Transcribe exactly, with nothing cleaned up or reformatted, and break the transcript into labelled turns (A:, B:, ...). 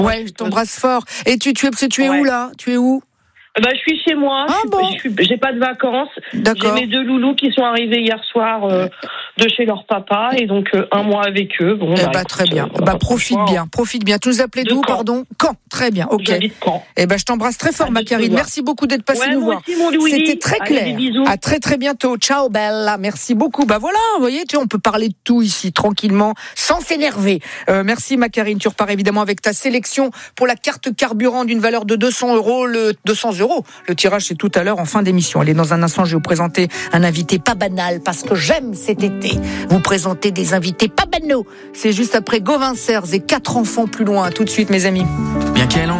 A: Ouais, je t'embrasse fort. Et tu, tu es, tu es
B: Ouais.
A: où là? Tu es où?
B: Bah, je suis chez moi.
A: Ah
B: je suis,
A: bon.
B: je suis, j'ai pas de vacances.
A: D'accord.
B: J'ai mes deux loulous qui sont arrivés hier soir euh, de chez leur papa et donc euh, un mois avec eux. Bon,
A: Eh
B: bah,
A: bah,
B: écoute,
A: très bien.
B: euh, on a
A: Bah,
B: pas trop le
A: profite
B: choix.
A: bien, profite bien. Tu nous appelais
B: De
A: d'où,
B: Caen.
A: pardon? Caen. Très bien, ok.
B: J'habite Caen.
A: Eh ben, je t'embrasse très fort,
B: À
A: ma
B: deux
A: Karine.
B: fois.
A: Merci beaucoup d'être passée
B: Ouais,
A: nous
B: moi
A: voir.
B: aussi, mon Louis.
A: C'était très
B: Allez,
A: clair.
B: des bisous.
A: À très très bientôt. Ciao, Bella. Merci beaucoup. Bah voilà, vous voyez, tu vois, on peut parler de tout ici tranquillement, sans s'énerver. Euh, merci, ma Karine. Tu repars évidemment avec ta sélection pour la carte carburant d'une valeur de deux cents euros. Le deux cents euros. Le tirage c'est tout à l'heure en fin d'émission. Allez, dans un instant, je vais vous présenter un invité pas banal parce que j'aime cet été. Vous présenter des invités pas banaux. C'est juste après Gauvin Serres et quatre enfants plus loin. Tout de suite, mes amis.
C: Bien qu'elle en